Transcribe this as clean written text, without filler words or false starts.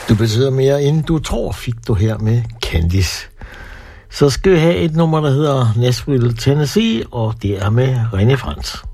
Du betyder mere, end du tror, fik du her med Candice. Så skal vi have et nummer, der hedder Nashville, Tennessee, og det er med René Frantz.